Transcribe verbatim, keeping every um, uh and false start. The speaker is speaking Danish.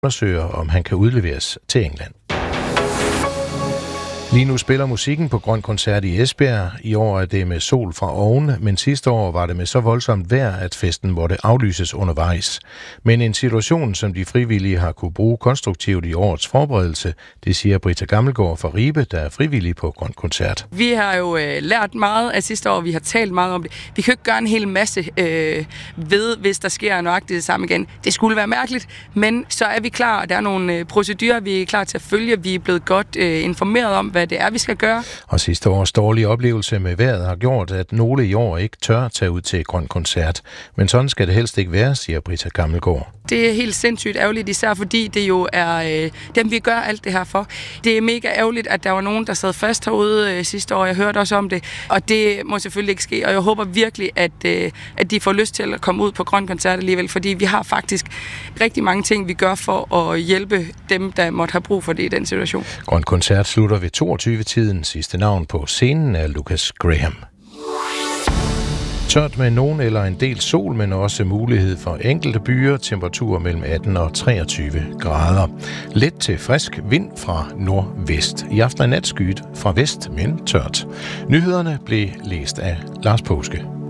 undersøger, om han kan udleveres til England. Lige nu spiller musikken på Grøn Koncert i Esbjerg. I år er det med sol fra oven, men sidste år var det med så voldsomt vejr, at festen måtte aflyses undervejs. Men en situation, som de frivillige har kunne bruge konstruktivt i årets forberedelse, det siger Britta Gammelgaard fra Ribe, der er frivillig på Grøn Koncert. Vi har jo øh, lært meget af sidste år, vi har talt meget om det. Vi kan jo ikke gøre en hel masse øh, ved, hvis der sker nøjagtigt det samme igen. Det skulle være mærkeligt, men så er vi klar. Der er nogle øh, procedurer, vi er klar til at følge. Vi er blevet godt øh, informeret om, hvad det er, vi skal gøre. Og sidste års dårlige oplevelse med vejret har gjort, at nogle i år ikke tør tage ud til Grøn Koncert. Men sådan skal det helst ikke være, siger Britta Gammelgaard. Det er helt sindssygt ærgerligt, især fordi det jo er øh, dem, vi gør alt det her for. Det er mega ærgerligt, at der var nogen, der sad fast herude øh, sidste år. Jeg hørte også om det, og det må selvfølgelig ikke ske. Og jeg håber virkelig, at, øh, at de får lyst til at komme ud på Grøn Koncert alligevel, fordi vi har faktisk rigtig mange ting, vi gør for at hjælpe dem, der måtte have brug for det i den situation. Grøn Koncert slutter ved toogtyve-tiden. Sidste navn på scenen er Lucas Graham. Tørt med nogen eller en del sol, men også mulighed for enkelte byer. Temperaturer mellem atten og treogtyve grader. Let til frisk vind fra nordvest. I aften er nat skyet fra vest, men tørt. Nyhederne blev læst af Lars Påske.